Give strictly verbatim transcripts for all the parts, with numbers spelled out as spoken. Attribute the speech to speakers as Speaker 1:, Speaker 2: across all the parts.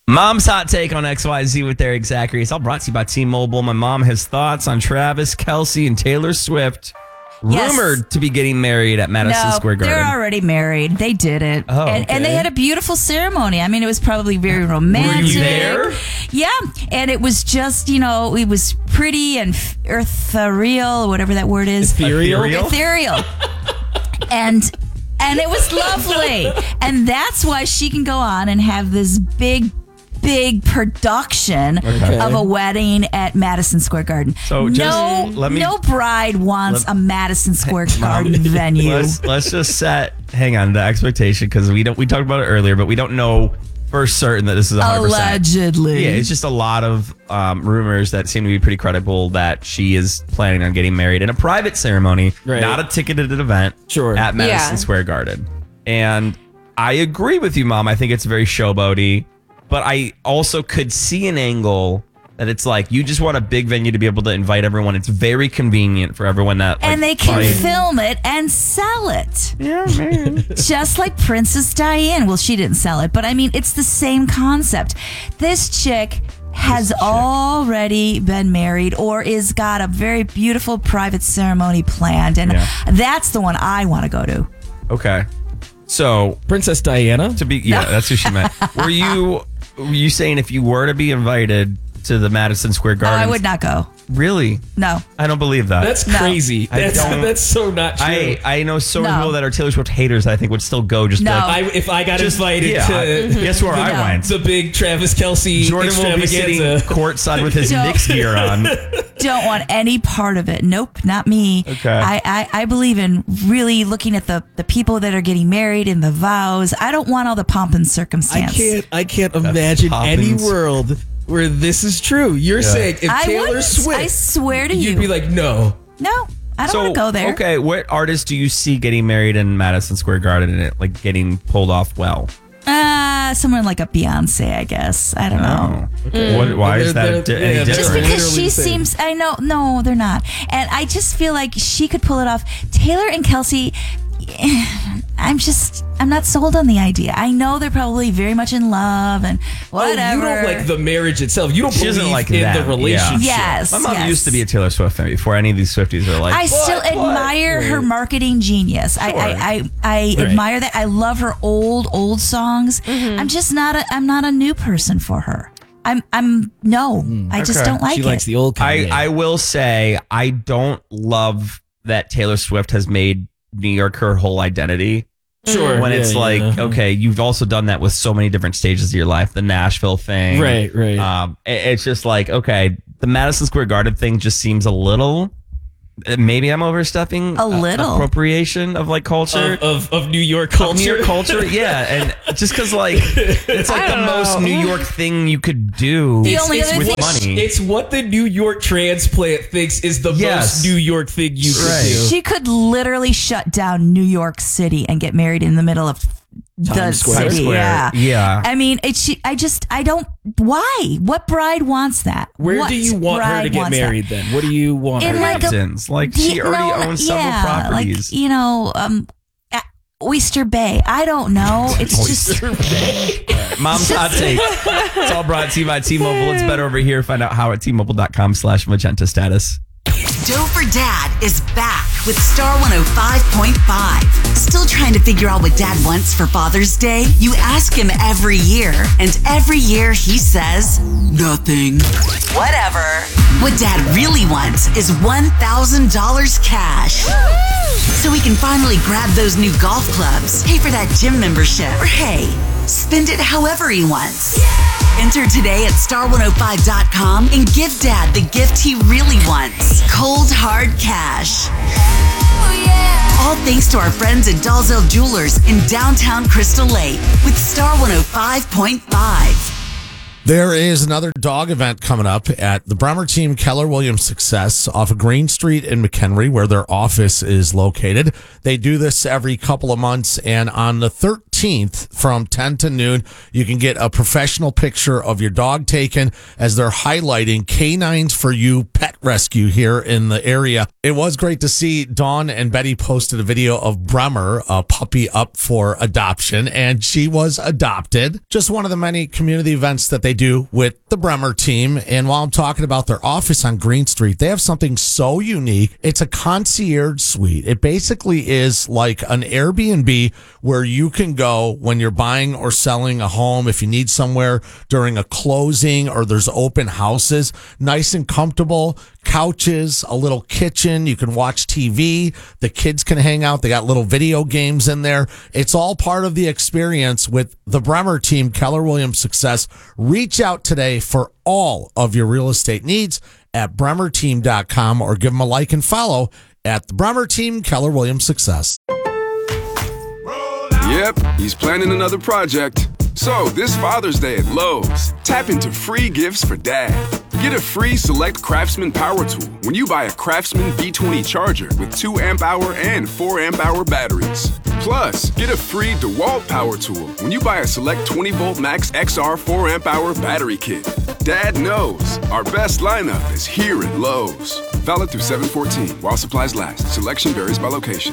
Speaker 1: Mom's hot take on X Y Z with Eric Zachary. It's all brought to you by T-Mobile. My mom has thoughts on Travis Kelce and Taylor Swift.
Speaker 2: Yes.
Speaker 1: Rumored to be getting married at Madison
Speaker 2: no,
Speaker 1: Square Garden.
Speaker 2: They're already married. They did it.
Speaker 1: Oh,
Speaker 2: and,
Speaker 1: okay.
Speaker 2: and they had a beautiful ceremony. I mean, it was probably very romantic.
Speaker 1: Were you there?
Speaker 2: Yeah. And it was just, you know, it was pretty and f- ethereal, whatever that word is.
Speaker 1: Ethereal?
Speaker 2: Ethereal. and and it was lovely. And that's why she can go on and have this big big production
Speaker 1: Okay.
Speaker 2: of a wedding at Madison Square Garden.
Speaker 1: So just
Speaker 2: no,
Speaker 1: let me-
Speaker 2: no bride wants
Speaker 1: let-
Speaker 2: a Madison Square Garden
Speaker 1: Mom,
Speaker 2: venue.
Speaker 1: Let's, let's just set, hang on, the expectation, because we don't. We talked about it earlier, but we don't know for certain that this is one hundred percent.
Speaker 2: Allegedly.
Speaker 1: Yeah, it's just a lot of um, rumors that seem to be pretty credible that she is planning on getting married in a private ceremony,
Speaker 3: Right.
Speaker 1: not a ticketed event,
Speaker 3: Sure.
Speaker 1: at Madison
Speaker 4: Yeah.
Speaker 1: Square Garden. And I agree with you, Mom. I think it's very showboaty, but I also could see an angle that it's like you just want a big venue to be able to invite everyone. It's very convenient for everyone that like,
Speaker 2: and they can
Speaker 1: fight-
Speaker 2: film it and sell it.
Speaker 1: Yeah, man.
Speaker 2: Just like Princess Diana. Well, she didn't sell it, but I mean, it's the same concept. This chick has already been married or is got a very beautiful private ceremony planned. And
Speaker 1: Yeah.
Speaker 2: that's the one I want to go to.
Speaker 1: Okay. So
Speaker 3: Princess Diana.
Speaker 1: to be, yeah, that's who she meant. Were you, were you saying if you were to be invited to the Madison Square
Speaker 2: No,
Speaker 1: Garden?
Speaker 2: I would not go.
Speaker 1: Really?
Speaker 2: No.
Speaker 1: I don't believe that.
Speaker 3: That's
Speaker 2: No.
Speaker 3: crazy.
Speaker 1: I
Speaker 3: That's
Speaker 1: don't-
Speaker 3: that's so not true.
Speaker 1: I, I know so many
Speaker 2: No.
Speaker 1: people that are Taylor Swift haters that I think would still go just
Speaker 2: No.
Speaker 1: like,
Speaker 3: I, if I got
Speaker 1: Just-
Speaker 3: invited
Speaker 1: yeah,
Speaker 3: to
Speaker 1: guess where I
Speaker 2: No.
Speaker 1: went?
Speaker 3: the big Travis Kelce
Speaker 1: Jordan will be sitting
Speaker 3: extravaganza.
Speaker 1: courtside with his
Speaker 2: No.
Speaker 1: Knicks gear on.
Speaker 2: Don't want any part of it. Nope, not me.
Speaker 1: Okay.
Speaker 2: I, I, I believe in really looking at the, the people that are getting married and the vows. I don't want all the pomp and
Speaker 3: I
Speaker 2: circumstance.
Speaker 3: can't. I can't imagine any
Speaker 1: Poppins.
Speaker 3: world where this is true. You're saying if
Speaker 2: I
Speaker 3: Taylor
Speaker 2: wouldn't.
Speaker 3: Swift,
Speaker 2: I swear to you.
Speaker 3: you'd be like, no.
Speaker 2: no, I don't want to go there.
Speaker 1: Okay, what artist do you see getting married in Madison Square Garden and it like getting pulled off well?
Speaker 2: Uh, someone like a Beyonce, I guess. I don't know.
Speaker 1: Oh, okay. What, why is
Speaker 3: They're-
Speaker 1: that
Speaker 3: they're-
Speaker 1: di- any
Speaker 3: yeah, they're
Speaker 2: Just
Speaker 1: different?
Speaker 2: because
Speaker 3: literally
Speaker 2: she
Speaker 3: the same.
Speaker 2: seems, I know, no, they're not. And I just feel like she could pull it off. Taylor and Kelsey, I'm just, I'm not sold on the idea. I know they're probably very much in love and whatever.
Speaker 3: Oh, you don't like the marriage itself. You don't
Speaker 1: She
Speaker 3: believe
Speaker 1: doesn't like
Speaker 3: in
Speaker 1: them,
Speaker 3: the
Speaker 1: yeah.
Speaker 3: relationship.
Speaker 2: Yes.
Speaker 1: My mom
Speaker 2: yes.
Speaker 1: used to be a Taylor Swift fan before any of these Swifties are like,
Speaker 2: I still
Speaker 1: "What? What?"
Speaker 2: admire her marketing genius. I, I, I, I
Speaker 3: Right.
Speaker 2: admire that. I love her old, old songs.
Speaker 1: Mm-hmm.
Speaker 2: I'm just not a, I'm not a new person for her. I'm, I'm, no, I just
Speaker 1: Okay.
Speaker 2: don't like
Speaker 3: She
Speaker 2: it.
Speaker 3: likes the old
Speaker 1: I,
Speaker 3: Kanye.
Speaker 1: I will say I don't love that Taylor Swift has made New York her whole identity.
Speaker 3: Sure.
Speaker 1: When
Speaker 3: yeah,
Speaker 1: it's like,
Speaker 3: yeah.
Speaker 1: okay, you've also done that with so many different stages of your life. The Nashville thing.
Speaker 3: Right, right.
Speaker 1: Um, it- it's just like, okay, the Madison Square Garden thing just seems a little, uh, maybe I'm overstepping
Speaker 2: A little.
Speaker 1: appropriation of like culture.
Speaker 3: of, of, of New York culture.
Speaker 1: New York culture, yeah, and just because like it's like the most New York thing you could do
Speaker 2: The only other
Speaker 1: with
Speaker 2: thing-
Speaker 1: money.
Speaker 3: It's what the New York transplant thinks is the
Speaker 1: Yes.
Speaker 3: most New York thing you could
Speaker 1: Right.
Speaker 3: do.
Speaker 2: She could literally shut down New York City and get married in the middle of the
Speaker 3: Times Square.
Speaker 2: city.
Speaker 1: Times Square,
Speaker 2: Yeah.
Speaker 1: yeah.
Speaker 2: I mean, it, she, I just, I don't, why? What bride wants that?
Speaker 3: Where
Speaker 2: What
Speaker 3: do you want her
Speaker 2: bride
Speaker 3: to get
Speaker 2: wants that?
Speaker 3: married then? What do you want
Speaker 2: In
Speaker 3: her to
Speaker 2: like a-
Speaker 1: Hamptons, like she
Speaker 2: Yeah,
Speaker 1: already
Speaker 2: no,
Speaker 1: owns several
Speaker 2: yeah,
Speaker 1: properties.
Speaker 2: Like, you know, um, at Oyster Bay. I don't know. It's just,
Speaker 1: Mom's hot take. It's all brought to you by T-Mobile. It's better over here. Find out how at T-Mobile.com slash magenta status.
Speaker 5: Doe for Dad is back with Star one oh five point five. Still trying to figure out what Dad wants for Father's Day? You ask him every year, and every year he says, nothing. Whatever. What Dad really wants is one thousand dollars cash. So he can finally grab those new golf clubs, pay for that gym membership, or hey, spend it however he wants. Enter today at star one oh five dot com and give Dad the gift he really wants. Cold, hard cash. All thanks to our friends at Dalzell Jewelers in downtown Crystal Lake with Star one oh five point five.
Speaker 6: There is another dog event coming up at the Bremer Team Keller Williams Success off of Green Street in McHenry, where their office is located. They do this every couple of months, and on the thirteenth from ten to noon, you can get a professional picture of your dog taken as they're highlighting Canines for You pet rescue here in the area. It was great to see Dawn and Betty posted a video of Bremer, a puppy up for adoption, and she was adopted. Just one of the many community events that they do with the Bremer team. And while I'm talking about their office on Green Street, they have something so unique. It's a concierge suite. It basically is like an Airbnb where you can go when you're buying or selling a home, if you need somewhere during a closing or there's open houses, nice and comfortable, couches, a little kitchen. You can watch T V. The kids can hang out. They got little video games in there. It's all part of the experience with the Bremer team, Keller Williams Success. Reach out today for all of your real estate needs at bremer team dot com or give them a like and follow at the Bremer Team, Keller Williams Success.
Speaker 4: Yep, he's planning another project. So, this Father's Day at Lowe's, tap into free gifts for Dad. Get a free Select Craftsman power tool when you buy a Craftsman V twenty charger with two amp hour and four amp hour batteries. Plus, get a free DeWalt power tool when you buy a Select twenty volt Max X R four amp hour battery kit. Dad knows our best lineup is here at Lowe's. Valid through seven fourteen while supplies last. Selection varies by location.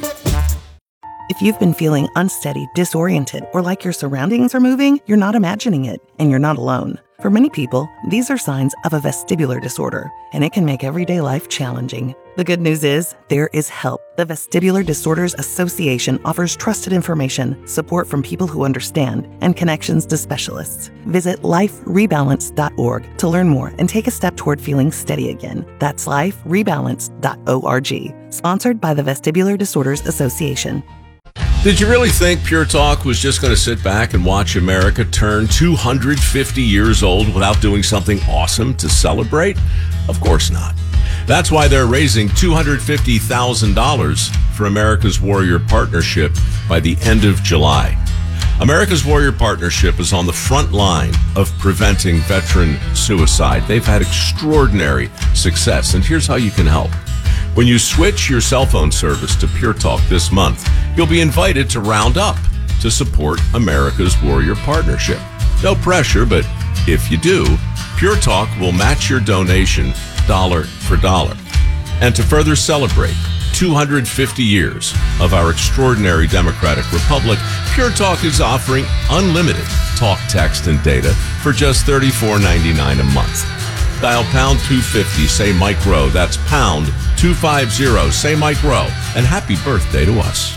Speaker 7: If you've been feeling unsteady, disoriented, or like your surroundings are moving, you're not imagining it, and you're not alone. For many people, these are signs of a vestibular disorder, and it can make everyday life challenging. The good news is, there is help. The Vestibular Disorders Association offers trusted information, support from people who understand, and connections to specialists. Visit life rebalance dot org to learn more and take a step toward feeling steady again. That's life rebalance dot org. Sponsored by the Vestibular Disorders Association.
Speaker 8: Did you really think Pure Talk was just going to sit back and watch America turn two hundred fifty years old without doing something awesome to celebrate? Of course not. That's why they're raising two hundred fifty thousand dollars for America's Warrior Partnership by the end of July. America's Warrior Partnership is on the front line of preventing veteran suicide. They've had extraordinary success, and here's how you can help. When you switch your cell phone service to Pure Talk this month, you'll be invited to round up to support America's Warrior Partnership. No pressure, but if you do, Pure Talk will match your donation dollar for dollar. And to further celebrate two hundred fifty years of our extraordinary democratic republic, Pure Talk is offering unlimited talk, text, and data for just thirty-four ninety-nine a month. Dial pound two fifty, say Mike Rowe. That's pound two fifty, say Mike Rowe. And happy birthday to us.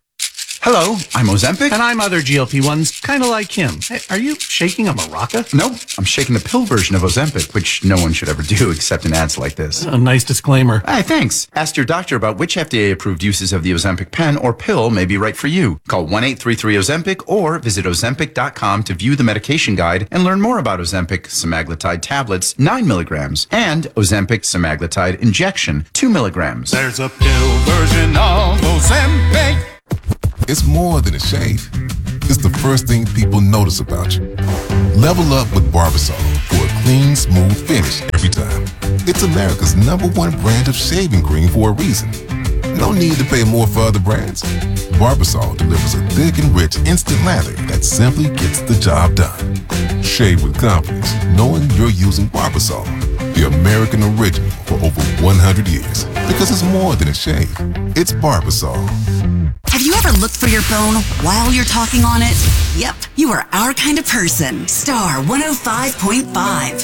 Speaker 9: Hello, I'm Ozempic. And I'm other G L P ones, kind of like him. Hey, are you shaking a maraca? Nope, I'm shaking the pill version of Ozempic, which no one should ever do except in ads like this.
Speaker 3: A nice disclaimer.
Speaker 9: Hey, thanks. Ask your doctor about which F D A-approved uses of the Ozempic pen or pill may be right for you. Call one eight three three Ozempic or visit ozempic dot com to view the medication guide and learn more about Ozempic semaglutide tablets, nine milligrams, and Ozempic semaglutide injection, two milligrams.
Speaker 10: There's a pill version of Ozempic.
Speaker 11: It's more than a shave. It's the first thing people notice about you. Level up with Barbasol for a clean, smooth finish every time. It's America's number one brand of shaving cream for a reason. No need to pay more for other brands. Barbasol delivers a thick and rich instant lather that simply gets the job done. Shave with confidence, knowing you're using Barbasol, the American original for over one hundred years. Because it's more than a shave. It's Barbasol.
Speaker 5: Have you ever looked for your phone while you're talking on it? Yep, you are our kind of person. Star one oh five point five.